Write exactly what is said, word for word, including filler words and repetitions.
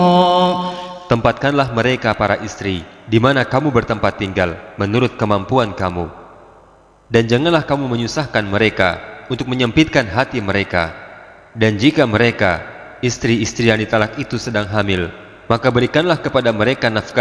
Tempatkanlah mereka para istri di mana kamu bertempat tinggal menurut kemampuan kamu, dan janganlah kamu menyusahkan mereka untuk menyempitkan hati mereka. Dan jika mereka, istri-istri yang ditalak itu sedang hamil, maka berikanlah kepada mereka nafkah